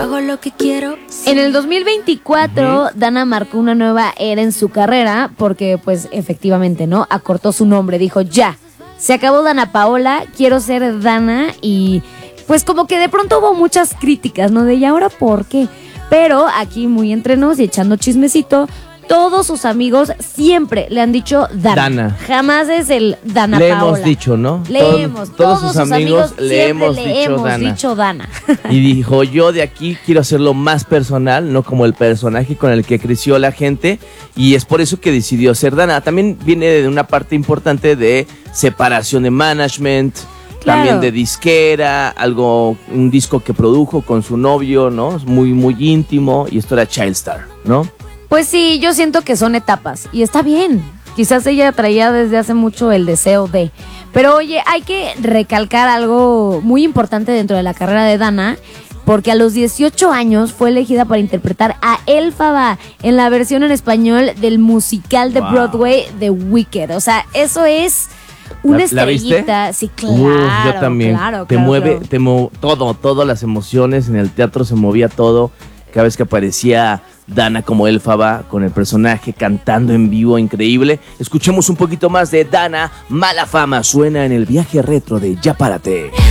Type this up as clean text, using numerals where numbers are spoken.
hago lo que quiero. En el 2024, Dana marcó una nueva era en su carrera porque, pues, efectivamente, ¿no? Acortó su nombre, dijo, ya, se acabó Dana Paola, quiero ser Dana y, pues, como que de pronto hubo muchas críticas, ¿no? De, ¿y ahora por qué? Pero aquí muy entre nos y echando chismecito, todos sus amigos siempre le han dicho Dana. Jamás es el Dana le Paola. Hemos dicho, ¿no? Todos sus amigos le hemos dicho Dana. Y dijo, yo de aquí quiero hacerlo más personal, no como el personaje con el que creció la gente. Y es por eso que decidió ser Dana. También viene de una parte importante de separación de management, Claro. también de disquera, un disco que produjo con su novio, ¿no? Es muy, muy íntimo. Y esto era Childstar, ¿no? Pues sí, yo siento que son etapas y está bien. Quizás ella traía desde hace mucho el deseo de. Pero oye, hay que recalcar algo muy importante dentro de la carrera de Dana, porque a los 18 años fue elegida para interpretar a Elphaba en la versión en español del musical de Broadway The Wicked. O sea, eso es una estrellita. ¿La viste? Sí, claro. Yo también. Claro, te claro, mueve, claro. todas las emociones. En el teatro se movía todo. Cada vez que aparecía Dana como Elphaba con el personaje cantando en vivo, increíble. Escuchemos un poquito más de Dana. Mala Fama suena en el viaje retro de Ya Párate.